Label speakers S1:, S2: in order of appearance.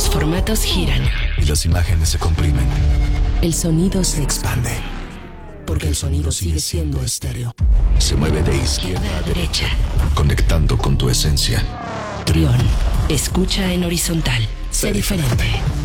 S1: Los formatos giran.
S2: Y las imágenes se comprimen.
S1: El sonido se expande.
S2: Porque el sonido sigue siendo estéreo. Se mueve de izquierda a derecha, conectando con tu esencia.
S1: Trión, escucha en horizontal. Sé diferente.